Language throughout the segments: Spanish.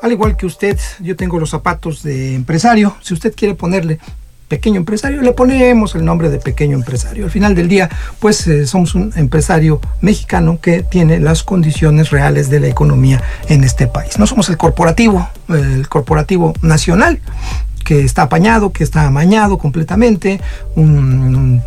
Al igual que usted, yo tengo los zapatos de empresario. Si usted quiere ponerle pequeño empresario, le ponemos el nombre de pequeño empresario. Al final del día, pues somos un empresario mexicano que tiene las condiciones reales de la economía en este país. No somos el corporativo nacional, que está apañado, que está amañado completamente, un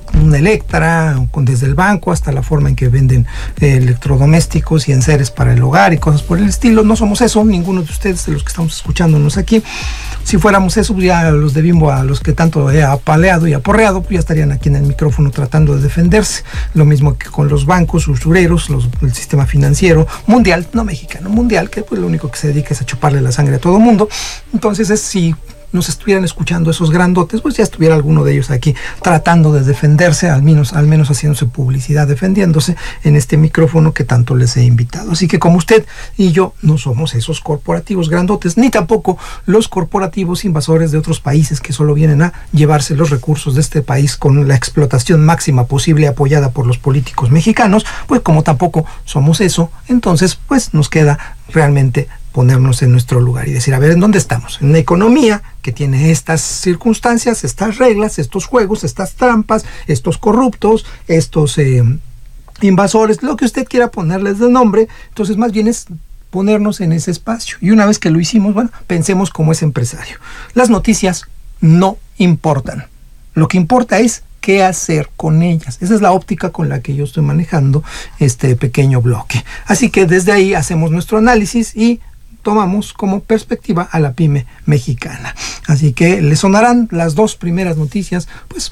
Electra, desde el banco hasta la forma en que venden electrodomésticos y enseres para el hogar y cosas por el estilo. No somos eso, ninguno de ustedes, de los que estamos escuchándonos aquí. Si fuéramos eso, pues ya los de Bimbo, a los que tanto he apaleado y aporreado, pues ya estarían aquí en el micrófono tratando de defenderse. Lo mismo que con los bancos usureros, el sistema financiero mundial, no mexicano, mundial, que pues lo único que se dedica es a chuparle la sangre a todo mundo. Entonces si nos estuvieran escuchando esos grandotes, pues ya estuviera alguno de ellos aquí tratando de defenderse, al menos haciéndose publicidad, defendiéndose en este micrófono que tanto les he invitado. Así que como usted y yo no somos esos corporativos grandotes, ni tampoco los corporativos invasores de otros países que solo vienen a llevarse los recursos de este país con la explotación máxima posible apoyada por los políticos mexicanos, pues como tampoco somos eso, entonces pues nos queda realmente ponernos en nuestro lugar y decir, a ver, ¿en dónde estamos? En una economía que tiene estas circunstancias, estas reglas, estos juegos, estas trampas, estos corruptos, estos invasores, lo que usted quiera ponerles de nombre. Entonces más bien es ponernos en ese espacio. Y una vez que lo hicimos, bueno, pensemos como ese empresario. Las noticias no importan. Lo que importa es qué hacer con ellas. Esa es la óptica con la que yo estoy manejando este pequeño bloque. Así que desde ahí hacemos nuestro análisis y tomamos como perspectiva a la pyme mexicana. Así que le sonarán las dos primeras noticias, pues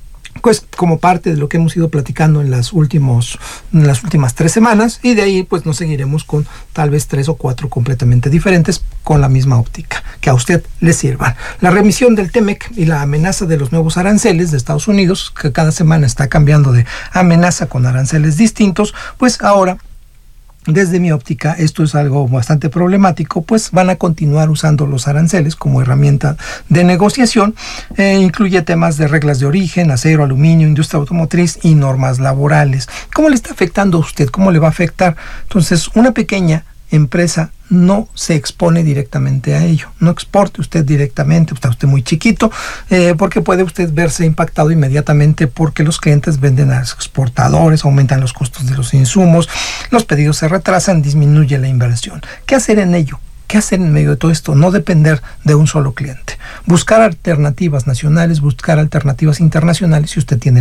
como parte de lo que hemos ido platicando en las últimas 3 semanas, y de ahí pues nos seguiremos con tal vez 3 o 4 completamente diferentes con la misma óptica, que a usted le sirvan. La remisión del TEMEC y la amenaza de los nuevos aranceles de Estados Unidos, que cada semana está cambiando de amenaza con aranceles distintos, pues ahora, desde mi óptica, esto es algo bastante problemático, pues van a continuar usando los aranceles como herramienta de negociación. Incluye temas de reglas de origen, acero, aluminio, industria automotriz y normas laborales. ¿Cómo le está afectando a usted? ¿Cómo le va a afectar? Entonces, una pequeña empresa no se expone directamente a ello. No exporte usted directamente, está usted muy chiquito, porque puede usted verse impactado inmediatamente porque los clientes venden a los exportadores, aumentan los costos de los insumos, los pedidos se retrasan, disminuye la inversión. ¿Qué hacer en ello? ¿Qué hacer en medio de todo esto? No depender de un solo cliente. Buscar alternativas nacionales, buscar alternativas internacionales si usted tiene